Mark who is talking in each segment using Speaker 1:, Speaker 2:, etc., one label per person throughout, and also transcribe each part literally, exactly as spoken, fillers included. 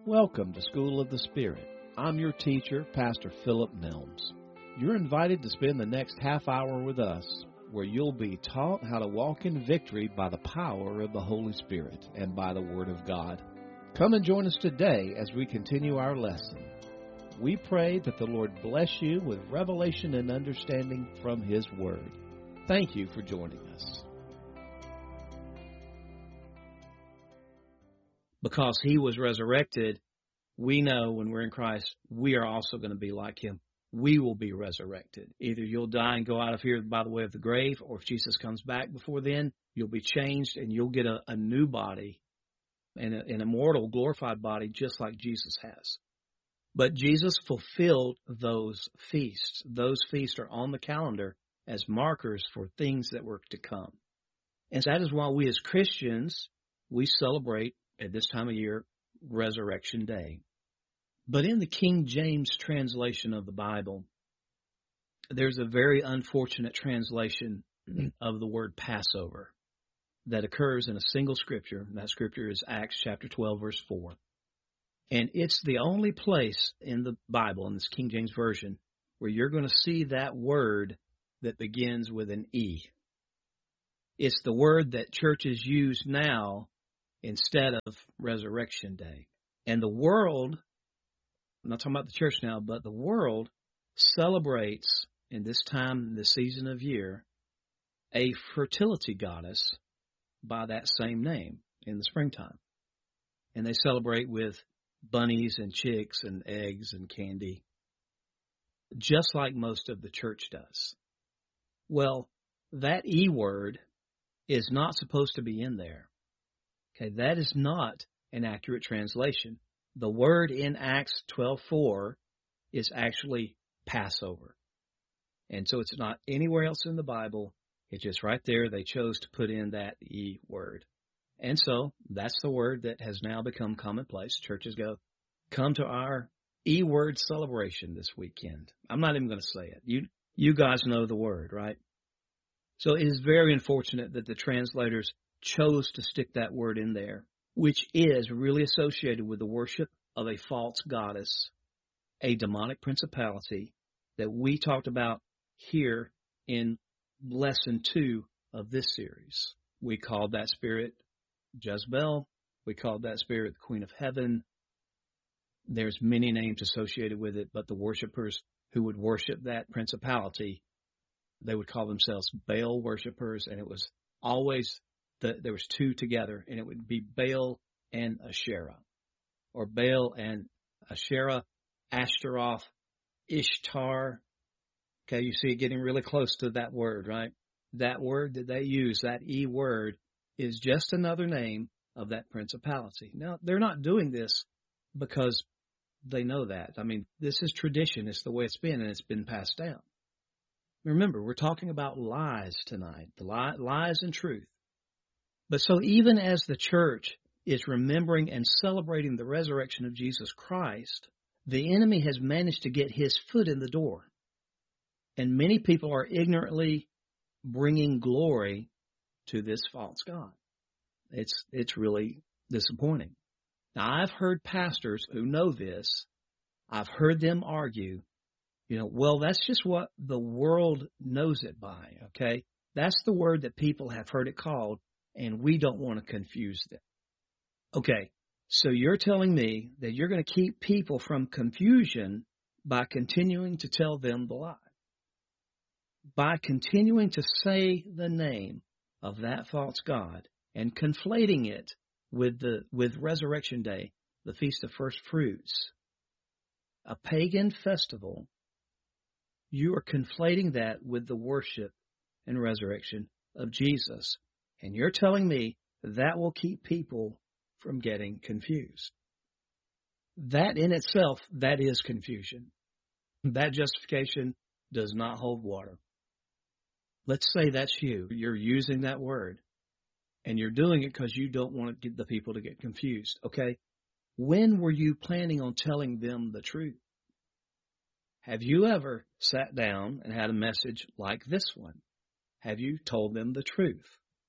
Speaker 1: Welcome to School of the Spirit. I'm your teacher, Pastor Philip Milnes. You're invited to spend the next half hour with us, where you'll be taught how to walk in victory by the power of the Holy Spirit and by the Word of God. Come and join us today as we continue our lesson. We pray that the Lord bless you with revelation and understanding from His Word. Thank you for joining us.
Speaker 2: Because He was resurrected, we know when we're in Christ, we are also going to be like Him. We will be resurrected. Either you'll die and go out of here by the way of the grave, or if Jesus comes back before then, you'll be changed and you'll get a, a new body, and a, an immortal, glorified body, just like Jesus has. But Jesus fulfilled those feasts. Those feasts are on the calendar as markers for things that were to come. And that is why we as Christians, we celebrate at this time of year, Resurrection Day. But in the King James translation of the Bible, there's a very unfortunate translation of the word Passover that occurs in a single scripture. And that scripture is Acts chapter twelve, verse four. And it's the only place in the Bible, in this King James Version, where you're going to see that word that begins with an E. It's the word that churches use now instead of Resurrection Day. And the world, I'm not talking about the church now, but the world celebrates in this time, this season of year, a fertility goddess by that same name in the springtime. And they celebrate with bunnies and chicks and eggs and candy, just like most of the church does. Well, that E word is not supposed to be in there. Okay, that is not an accurate translation. The word in Acts twelve four is actually Passover. And so it's not anywhere else in the Bible. It's just right there. They chose to put in that E word. And so that's the word that has now become commonplace. Churches go, come to our E word celebration this weekend. I'm not even going to say it. You, you guys know the word, right? So it is very unfortunate that the translators chose to stick that word in there, which is really associated with the worship of a false goddess, a demonic principality that we talked about here in lesson two of this series. We called that spirit Jezebel. We called that spirit the Queen of Heaven. There's many names associated with it, but the worshipers who would worship that principality, they would call themselves Baal worshipers, and it was always The, there was two together, and it would be Baal and Asherah, or Baal and Asherah, Ashtaroth, Ishtar. Okay, you see it getting really close to that word, right? That word that they use, that E word, is just another name of that principality. Now, they're not doing this because they know that. I mean, this is tradition. It's the way it's been, and it's been passed down. Remember, we're talking about lies tonight, the li- lies and truth. But so even as the church is remembering and celebrating the resurrection of Jesus Christ, the enemy has managed to get his foot in the door. And many people are ignorantly bringing glory to this false god. It's, it's really disappointing. Now, I've heard pastors who know this. I've heard them argue, you know, well, that's just what the world knows it by, okay? That's the word that people have heard it called, and we don't want to confuse them. Okay, so you're telling me that you're going to keep people from confusion by continuing to tell them the lie. By continuing to say the name of that false god and conflating it with the with Resurrection Day, the Feast of First Fruits, a pagan festival, you are conflating that with the worship and resurrection of Jesus. And you're telling me that will keep people from getting confused. That in itself, that is confusion. That justification does not hold water. Let's say that's you. You're using that word, and you're doing it because you don't want to get the people to get confused. Okay? When were you planning on telling them the truth? Have you ever sat down and had a message like this one? Have you told them the truth?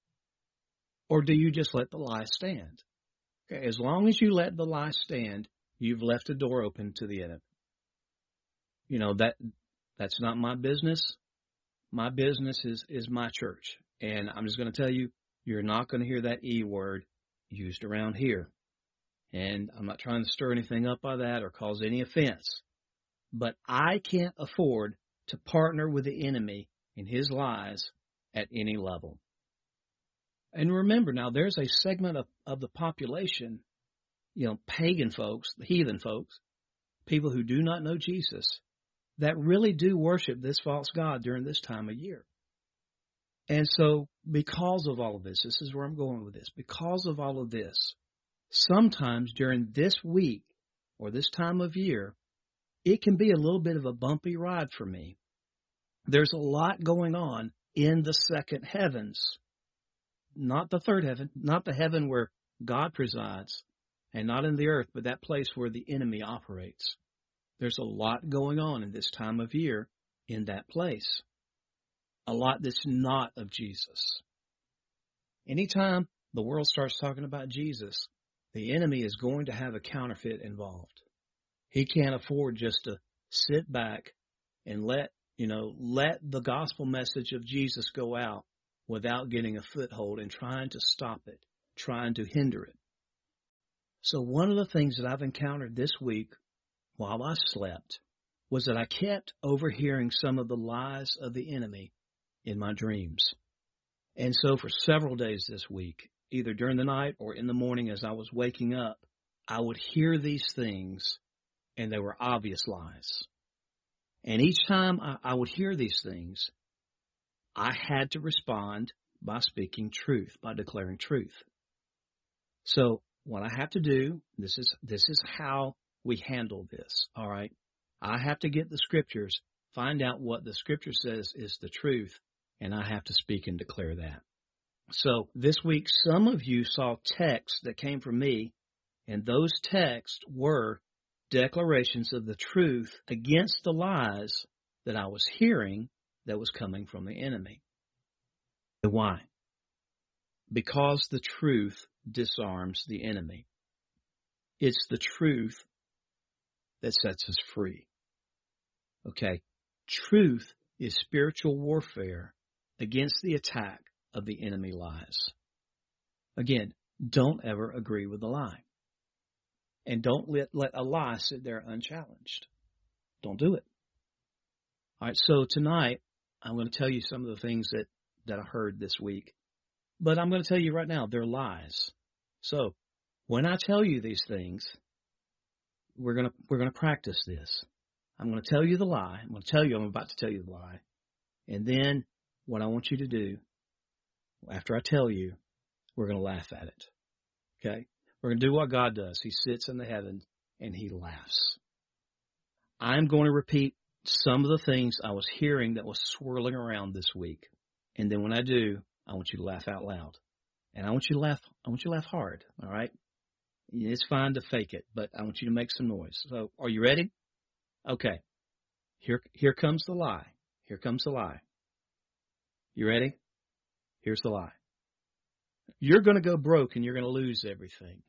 Speaker 2: Or do you just let the lie stand? Okay, as long as you let the lie stand, you've left a door open to the enemy. You know, that that's not my business. My business is, is my church. And I'm just going to tell you, you're not going to hear that E word used around here. And I'm not trying to stir anything up by that or cause any offense. But I can't afford to partner with the enemy in his lies at any level. And remember now, there's a segment of, of the population, you know, pagan folks, the heathen folks, people who do not know Jesus, that really do worship this false god during this time of year. And so because of all of this, this is where I'm going with this, because of all of this, sometimes during this week or this time of year, it can be a little bit of a bumpy ride for me. There's a lot going on in the second heavens, not the third heaven, not the heaven where God presides, and not in the earth, but that place where the enemy operates. There's a lot going on in this time of year in that place. A lot that's not of Jesus. Anytime the world starts talking about Jesus, the enemy is going to have a counterfeit involved. He can't afford just to sit back and let, you know, let the gospel message of Jesus go out without getting a foothold and trying to stop it, trying to hinder it. So one of the things that I've encountered this week while I slept was that I kept overhearing some of the lies of the enemy in my dreams. And so for several days this week, either during the night or in the morning as I was waking up, I would hear these things, and they were obvious lies. And each time I, I would hear these things, I had to respond by speaking truth, by declaring truth. So what I have to do, this is this is how we handle this, all right? I have to get the scriptures, find out what the scripture says is the truth, and I have to speak and declare that. So this week, some of you saw texts that came from me, and those texts were declarations of the truth against the lies that I was hearing that was coming from the enemy. Why? Because the truth disarms the enemy. It's the truth that sets us free. Okay? Truth is spiritual warfare against the attack of the enemy lies. Again, don't ever agree with a lie. And don't let, let a lie sit there unchallenged. Don't do it. All right, so tonight, I'm going to tell you some of the things that, that I heard this week. But I'm going to tell you right now, they're lies. So when I tell you these things, we're going to we're going to practice this. I'm going to tell you the lie. I'm going to tell you I'm about to tell you the lie. And then what I want you to do, after I tell you, we're going to laugh at it. Okay? We're going to do what God does. He sits in the heavens and he laughs. I'm going to repeat some of the things I was hearing that was swirling around this week. And then when I do, I want you to laugh out loud. And I want you to laugh, I want you to laugh hard, all right? It's fine to fake it, but I want you to make some noise. So, are you ready? Okay. Here, here comes the lie. Here comes the lie. You ready? Here's the lie. You're going to go broke and you're going to lose everything.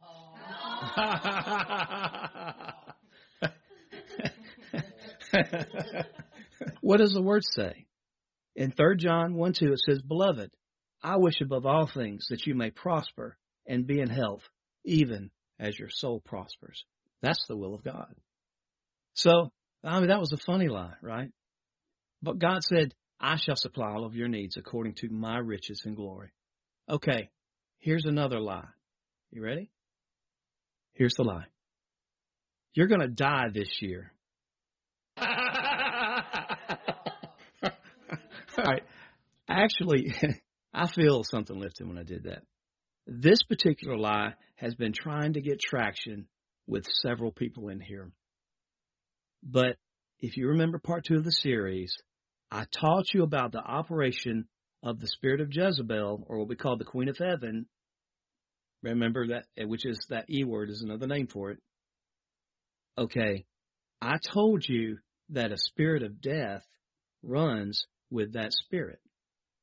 Speaker 2: What does the word say? In Third John one two, it says, Beloved, I wish above all things that you may prosper and be in health, even as your soul prospers. That's the will of God. So, I mean, that was a funny lie, right? But God said, I shall supply all of your needs according to my riches and glory. Okay, here's another lie. You ready? Here's the lie. You're going to die this year. All right. Actually, I feel something lifted when I did that. This particular lie has been trying to get traction with several people in here. But if you remember part two of the series, I taught you about the operation of the spirit of Jezebel, or what we call the Queen of Heaven. Remember that, which is that E word is another name for it. Okay. I told you that a spirit of death runs with that spirit.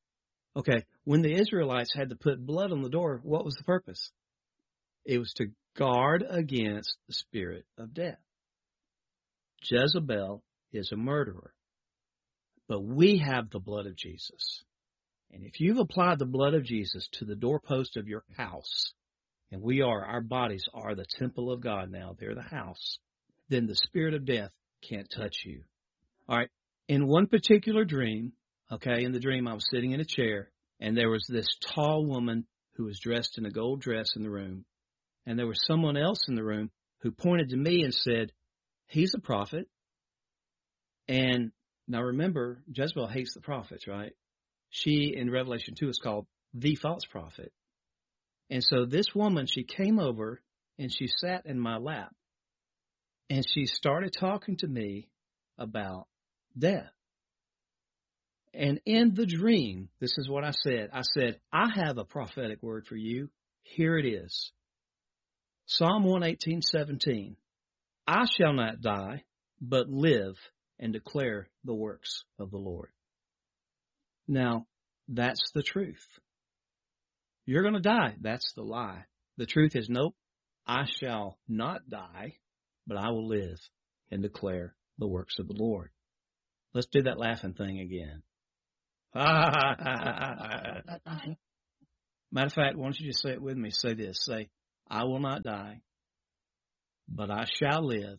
Speaker 2: Okay. When the Israelites had to put blood on the door, what was the purpose? It was to Guard against the spirit of death. Jezebel is a murderer. But we have the blood of Jesus. And if you've applied the blood of Jesus to the doorpost of your house, and we are, our bodies are the temple of God now, they're the house, then the spirit of death can't touch you. All right. In one particular dream, okay, in the dream I was sitting in a chair, and there was this tall woman who was dressed in a gold dress in the room, and there was someone else in the room who pointed to me and said, he's a prophet. And now remember, Jezebel hates the prophets, right? She, in Revelation two, is called the false prophet. And so this woman, she came over and she sat in my lap. And she started talking to me about death. And in the dream, this is what I said. I said, I have a prophetic word for you. Here it is. Psalm one eighteen, seventeen. I shall not die, but live and declare the works of the Lord. Now, that's the truth. You're going to die. That's the lie. The truth is, nope, I shall not die, but I will live and declare the works of the Lord. Let's do that laughing thing again. Matter of fact, why don't you just say it with me? Say this. Say, I will not die, but I shall live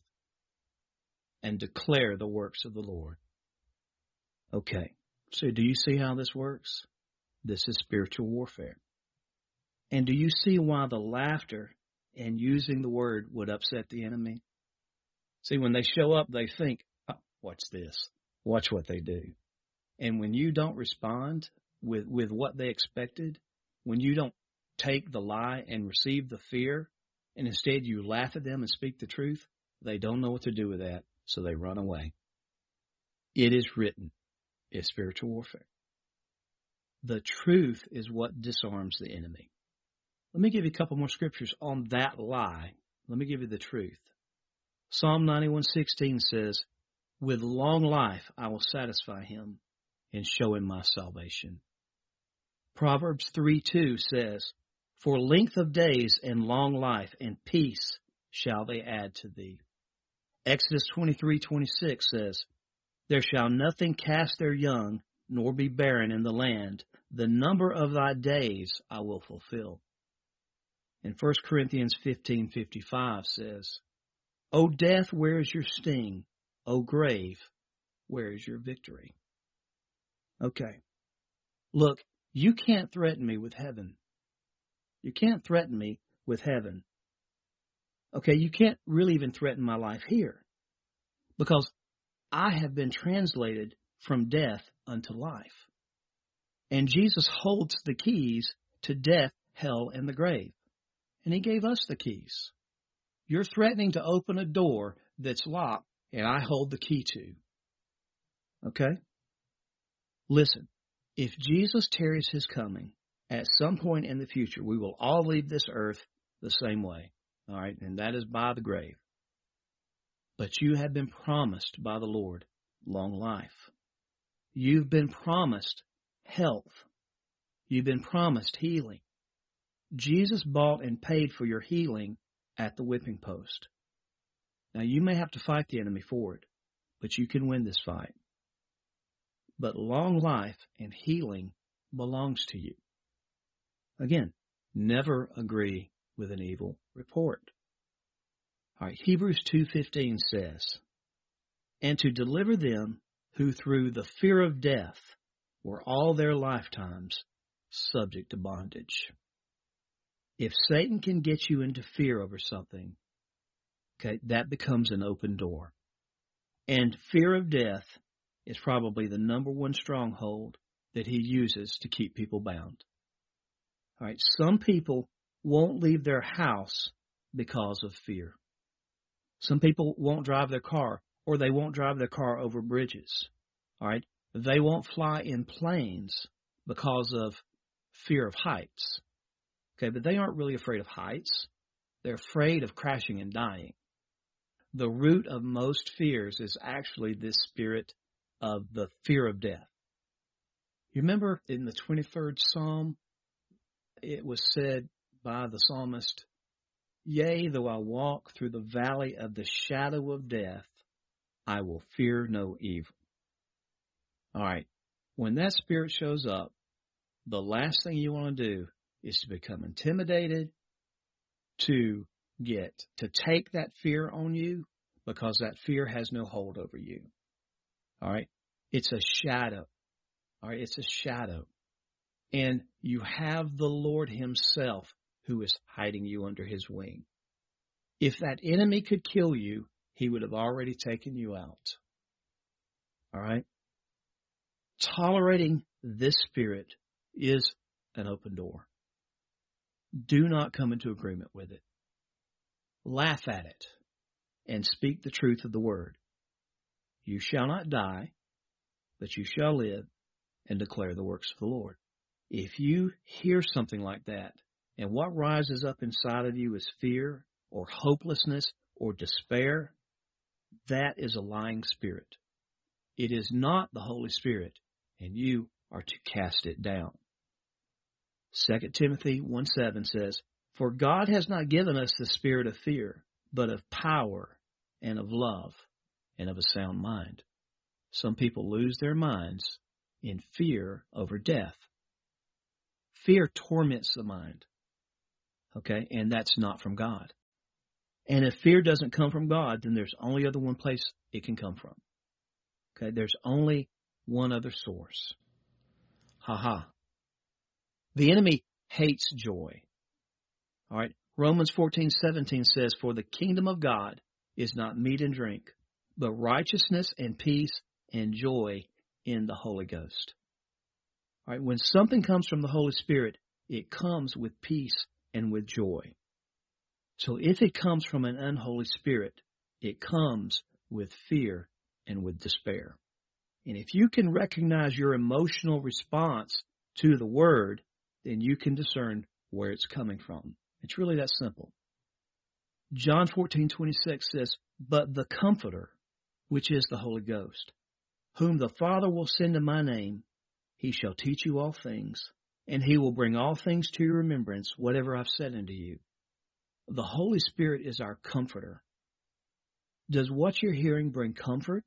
Speaker 2: and declare the works of the Lord. Okay, so do you see how this works? This is spiritual warfare. And do you see why the laughter and using the word would upset the enemy? See, when they show up, they think, oh, watch this. Watch what they do. And when you don't respond with, with what they expected, when you don't take the lie and receive the fear, and instead you laugh at them and speak the truth, they don't know what to do with that. So they run away. It is written. It's spiritual warfare. The truth is what disarms the enemy. Let me give you a couple more scriptures on that lie. Let me give you the truth. Psalm ninety-one sixteen says, with long life I will satisfy him and show him my salvation. Proverbs three two says, for length of days and long life and peace shall they add to thee. Exodus twenty-three twenty-six says, there shall nothing cast their young, nor be barren in the land. The number of thy days I will fulfill. And First Corinthians fifteen fifty-five says, O death, where is your sting? O grave, where is your victory? Okay. Look, you can't threaten me with heaven. You can't threaten me with heaven. Okay, you can't really even threaten my life here, because I have been translated from death unto life. And Jesus holds the keys to death, hell, and the grave. And he gave us the keys. You're threatening to open a door that's locked, and I hold the key to. Okay? Listen, if Jesus tarries his coming, at some point in the future, we will all leave this earth the same way. All right, and that is by the grave. But you have been promised by the Lord long life. You've been promised health. You've been promised healing. Jesus bought and paid for your healing at the whipping post. Now, you may have to fight the enemy for it, but you can win this fight. But long life and healing belongs to you. Again, never agree with an evil report. All right, Hebrews two fifteen says, and to deliver them who through the fear of death were all their lifetimes subject to bondage. If Satan can get you into fear over something, okay, that becomes an open door. And fear of death is probably the number one stronghold that he uses to keep people bound. All right, some people won't leave their house because of fear. Some people won't drive their car, or they won't drive their car over bridges. All right, they won't fly in planes because of fear of heights. Okay, but they aren't really afraid of heights. They're afraid of crashing and dying. The root of most fears is actually this spirit of the fear of death. You remember in the twenty-third Psalm, it was said by the psalmist, Yea, though I walk through the valley of the shadow of death, I will fear no evil. All right. When that spirit shows up, the last thing you want to do is to become intimidated, to get, to take that fear on you, because that fear has no hold over you. All right. It's a shadow. All right. It's a shadow. And you have the Lord himself who is hiding you under his wing. If that enemy could kill you, he would have already taken you out. All right. Tolerating this spirit is an open door. Do not come into agreement with it. Laugh at it and speak the truth of the word. You shall not die, but you shall live and declare the works of the Lord. If you hear something like that, and what rises up inside of you is fear or hopelessness or despair, that is a lying spirit. It is not the Holy Spirit, and you are to cast it down. Second Timothy one seven says, For God has not given us the spirit of fear, but of power and of love and of a sound mind. Some people lose their minds in fear over death. Fear torments the mind. Okay, and that's not from God. And if fear doesn't come from God, then there's only other one place it can come from. Okay, there's only one other source. Ha ha. The enemy hates joy. All right, Romans fourteen seventeen says, For the kingdom of God is not meat and drink, but righteousness and peace and joy in the Holy Ghost. All right, when something comes from the Holy Spirit, it comes with peace and with joy. So if it comes from an unholy spirit, it comes with fear and with despair. And if you can recognize your emotional response to the word, then you can discern where it's coming from. It's really that simple. John fourteen twenty-six says, But the Comforter, which is the Holy Ghost, whom the Father will send in my name, he shall teach you all things, and he will bring all things to your remembrance, whatever I've said unto you. The Holy Spirit is our comforter. Does what you're hearing bring comfort?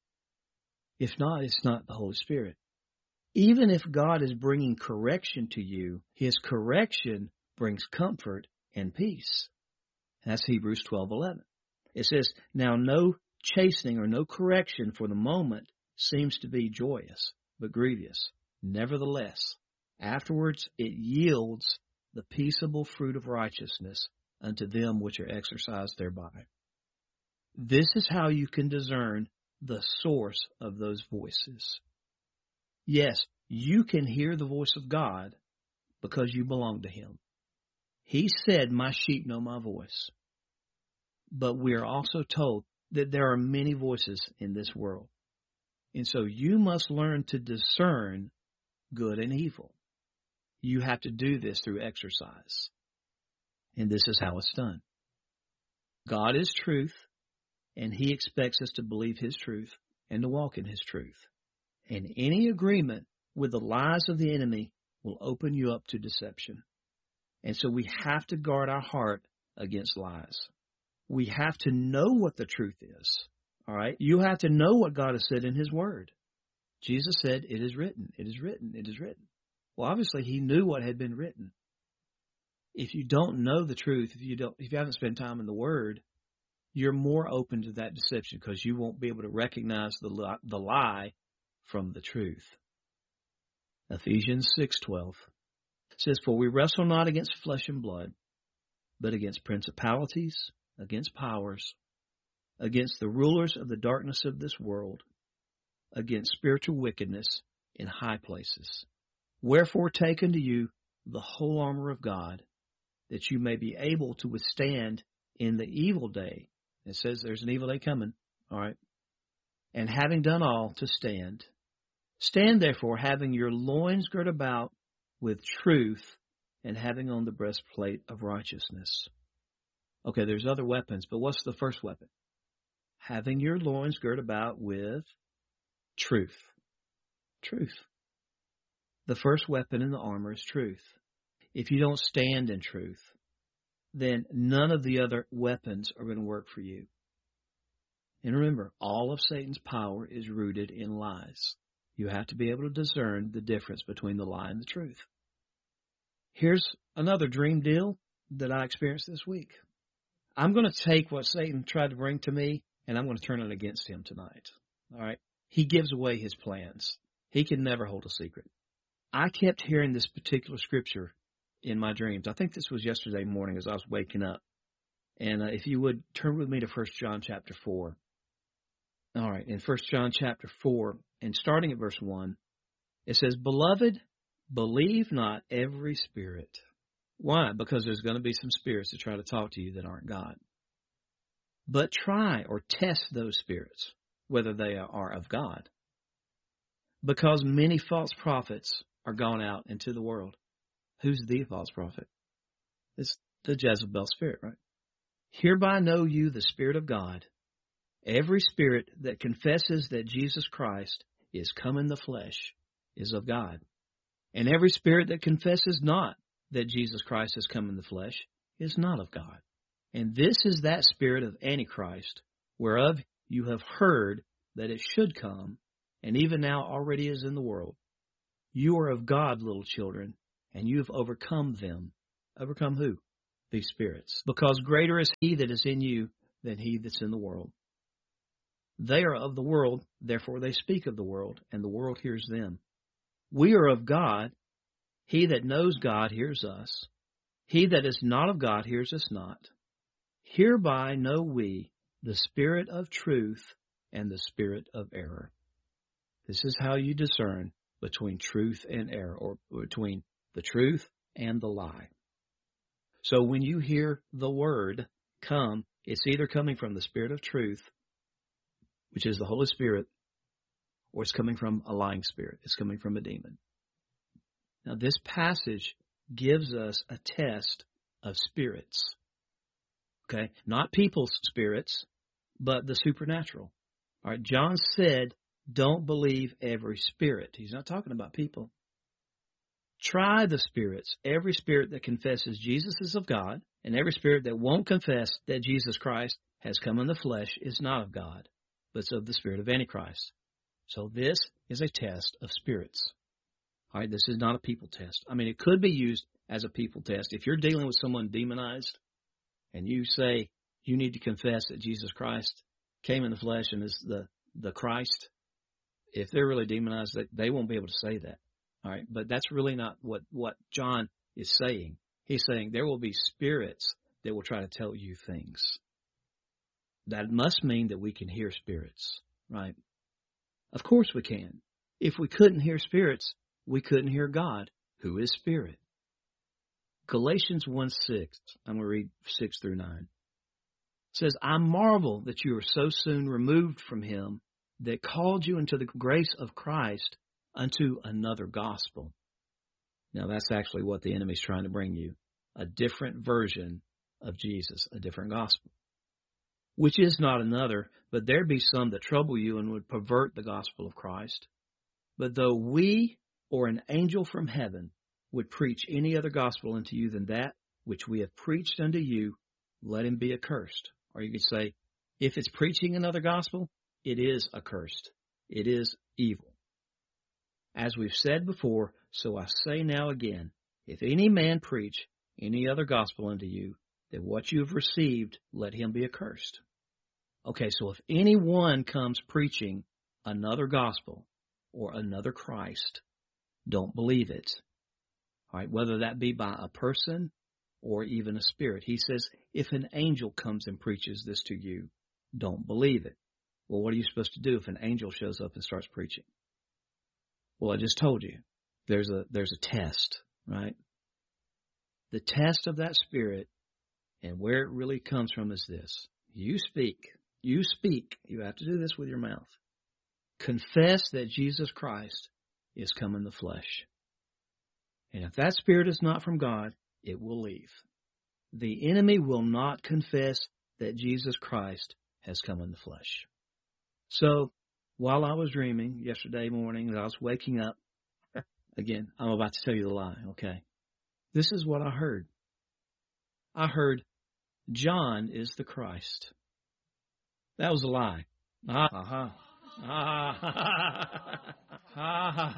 Speaker 2: If not, it's not the Holy Spirit. Even if God is bringing correction to you, his correction brings comfort and peace. That's Hebrews twelve eleven. It says, Now no chastening or no correction for the moment seems to be joyous, but grievous. Nevertheless, afterwards it yields the peaceable fruit of righteousness unto them which are exercised thereby. This is how you can discern the source of those voices. Yes, you can hear the voice of God because you belong to him. He said, My sheep know my voice. But we are also told that there are many voices in this world. And so you must learn to discern good and evil. You have to do this through exercise. And this is how it's done. God is truth, and he expects us to believe his truth and to walk in his truth. And any agreement with the lies of the enemy will open you up to deception. And so we have to guard our heart against lies. We have to know what the truth is. All right? You have to know what God has said in his word. Jesus said, it is written, it is written, it is written. Well, obviously he knew what had been written. If you don't know the truth, if you don't, if you haven't spent time in the word, you're more open to that deception because you won't be able to recognize the li- the lie from the truth. Ephesians six twelve says, For we wrestle not against flesh and blood, but against principalities, against powers, against the rulers of the darkness of this world, against spiritual wickedness in high places. Wherefore take unto you the whole armor of God, that you may be able to withstand in the evil day. It says there's an evil day coming, all right? And having done all, to stand. Stand therefore, having your loins girt about with truth, and having on the breastplate of righteousness. Okay, there's other weapons, but what's the first weapon? Having your loins girt about with truth. Truth. The first weapon in the armor is truth. If you don't stand in truth, then none of the other weapons are going to work for you. And remember, all of Satan's power is rooted in lies. You have to be able to discern the difference between the lie and the truth. Here's another dream deal that I experienced this week. I'm going to take what Satan tried to bring to me, and I'm going to turn it against him tonight. All right? He gives away his plans. He can never hold a secret. I kept hearing this particular scripture in my dreams. I think this was yesterday morning as I was waking up. And uh, if you would, turn with me to First John chapter four. All right, in First John chapter four, and starting at verse one, it says, Beloved, believe not every spirit. Why? Because there's going to be some spirits that try to talk to you that aren't God. But try or test those spirits, whether they are of God. Because many false prophets are gone out into the world. Who's the false prophet? It's the Jezebel spirit, right? Hereby know you the Spirit of God. Every spirit that confesses that Jesus Christ is come in the flesh is of God. And every spirit that confesses not that Jesus Christ has come in the flesh is not of God. And this is that spirit of Antichrist, whereof you have heard that it should come, and even now already is in the world. You are of God, little children, and you have overcome them. Overcome who? These spirits. Because greater is he that is in you than he that's in the world. They are of the world, therefore they speak of the world, and the world hears them. We are of God. He that knows God hears us. He that is not of God hears us not. Hereby know we the spirit of truth and the spirit of error. This is how you discern between truth and error, or between the truth and the lie. So when you hear the word come, it's either coming from the spirit of truth, which is the Holy Spirit, or it's coming from a lying spirit. It's coming from a demon. Now, this passage gives us a test of spirits. Okay? Not people's spirits, but the supernatural. All right? John said, don't believe every spirit. He's not talking about people. Try the spirits. Every spirit that confesses Jesus is of God, and every spirit that won't confess that Jesus Christ has come in the flesh is not of God, but it's of the spirit of Antichrist. So this is a test of spirits. All right, this is not a people test. I mean, it could be used as a people test. If you're dealing with someone demonized, and you say you need to confess that Jesus Christ came in the flesh and is the, the Christ, if they're really demonized, they, they won't be able to say that. All right, but that's really not what, what John is saying. He's saying there will be spirits that will try to tell you things. That must mean that we can hear spirits, right? Of course we can. If we couldn't hear spirits, we couldn't hear God, who is spirit. Galatians one six, I'm going to read six through nine. It says, I marvel that you are so soon removed from him that called you into the grace of Christ unto another gospel. Now that's actually what the enemy's trying to bring you. A different version of Jesus, a different gospel. Which is not another, but there be some that trouble you and would pervert the gospel of Christ. But though we or an angel from heaven would preach any other gospel unto you than that which we have preached unto you, let him be accursed. Or you could say, if it's preaching another gospel, it is accursed. It is evil. As we've said before, so I say now again, if any man preach any other gospel unto you than what you have received, let him be accursed. Okay, so if anyone comes preaching another gospel or another Christ, don't believe it. All right, whether that be by a person or even a spirit. He says, if an angel comes and preaches this to you, don't believe it. Well, what are you supposed to do if an angel shows up and starts preaching? Well, I just told you, there's a there's a test, right? The test of that spirit and where it really comes from is this. You speak. You speak. You have to do this with your mouth. Confess that Jesus Christ is come in the flesh. And if that spirit is not from God, it will leave. The enemy will not confess that Jesus Christ has come in the flesh. So, while I was dreaming yesterday morning, as I was waking up, again, I'm about to tell you the lie, okay? This is what I heard. I heard John is the Christ. That was a lie. Ah, ha, ha. Ah, ha, ha, ha,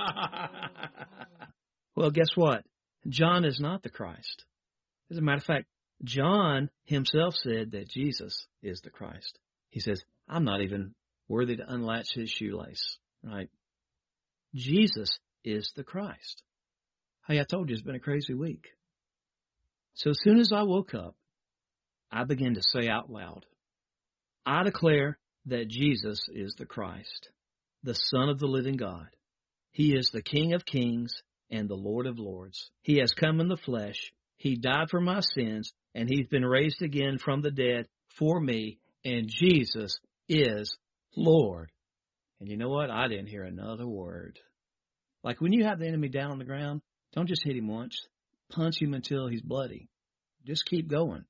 Speaker 2: ha. Well, guess what? John is not the Christ. As a matter of fact, John himself said that Jesus is the Christ. He says, I'm not even worthy to unlatch his shoelace. Right? Jesus is the Christ. Hey, I told you it's been a crazy week. So as soon as I woke up, I began to say out loud, I declare that Jesus is the Christ, the Son of the living God. He is the King of kings and the Lord of lords. He has come in the flesh. He died for my sins, and he's been raised again from the dead for me, and Jesus is Lord. And you know what? I didn't hear another word. Like when you have the enemy down on the ground, don't just hit him once. Punch him until he's bloody. Just keep going.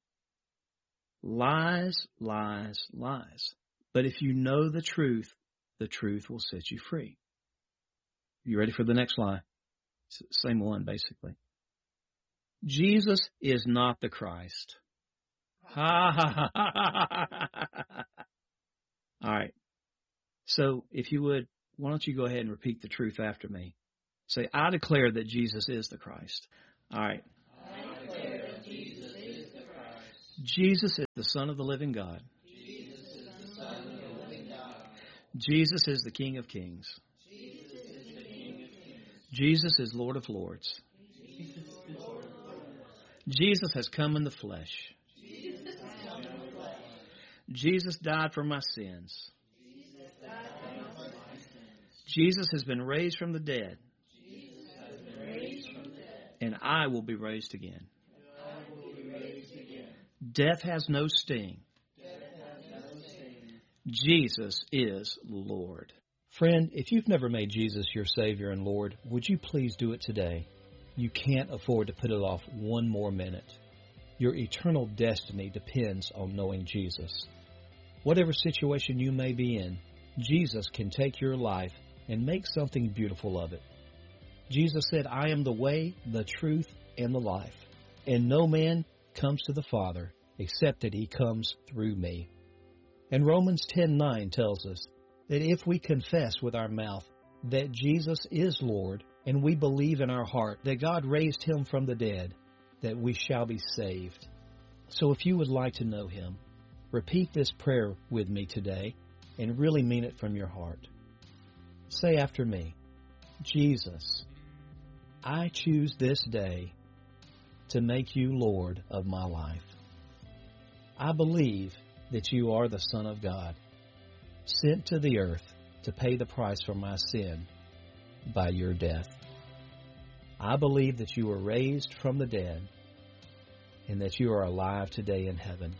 Speaker 2: Lies, lies, lies. But if you know the truth, the truth will set you free. You ready for the next lie? Same one, basically. Jesus is not the Christ. Ha, ha, ha, ha, ha. All right. So if you would, why don't you go ahead and repeat the truth after me? Say, I declare that Jesus is the Christ. All right.
Speaker 3: I declare that Jesus is the Christ.
Speaker 2: Jesus is the Son of the living God.
Speaker 3: Jesus is the Son of the living God.
Speaker 2: Jesus is the King of kings.
Speaker 3: Jesus is the King of kings.
Speaker 2: Jesus is Lord of lords.
Speaker 3: Jesus is Lord of lords.
Speaker 2: Jesus has come in the flesh.
Speaker 3: Jesus has come in the flesh.
Speaker 2: Jesus died for my sins.
Speaker 3: Jesus died for my sins.
Speaker 2: Jesus has been raised from the dead.
Speaker 3: Jesus has been raised from the dead.
Speaker 2: And I will be raised again.
Speaker 3: I will be raised again.
Speaker 2: Death has no sting.
Speaker 3: Death has no sting.
Speaker 2: Jesus is Lord. Friend, if you've never made Jesus your Savior and Lord, would you please do it today? You can't afford to put it off one more minute. Your eternal destiny depends on knowing Jesus. Whatever situation you may be in, Jesus can take your life and make something beautiful of it. Jesus said, I am the way, the truth, and the life, and no man comes to the Father except that he comes through me. And Romans ten nine tells us that if we confess with our mouth that Jesus is Lord, and we believe in our heart that God raised him from the dead, that we shall be saved. So if you would like to know him, repeat this prayer with me today and really mean it from your heart. Say after me, Jesus, I choose this day to make you Lord of my life. I believe that you are the Son of God, sent to the earth to pay the price for my sin by your death. I believe that you were raised from the dead and that you are alive today in heaven.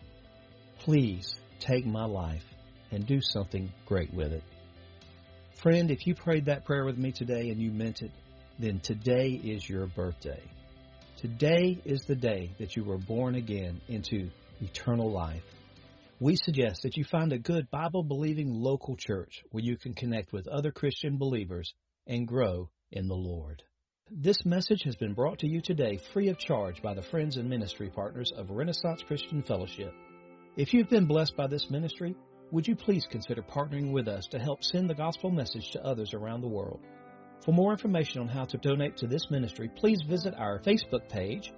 Speaker 2: Please take my life and do something great with it. Friend, if you prayed that prayer with me today and you meant it, then today is your birthday. Today is the day that you were born again into eternal life. We suggest that you find a good Bible-believing local church where you can connect with other Christian believers and grow in the Lord. This message has been brought to you today free of charge by the friends and ministry partners of Renaissance Christian Fellowship. If you've been blessed by this ministry, would you please consider partnering with us to help send the gospel message to others around the world? For more information on how to donate to this ministry, please visit our Facebook page,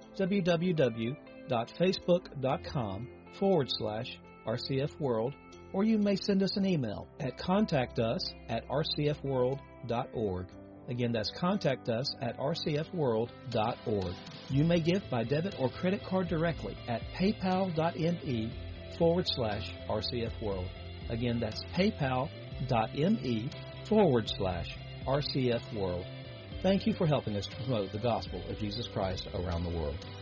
Speaker 2: www.facebook.com forward slash RCF World, or you may send us an email at contact us at rcfworld.org. Again, that's contact us at rcfworld.org. You may give by debit or credit card directly at paypal.me forward slash rcfworld. Again, that's paypal.me forward slash rcfworld. Thank you for helping us to promote the gospel of Jesus Christ around the world.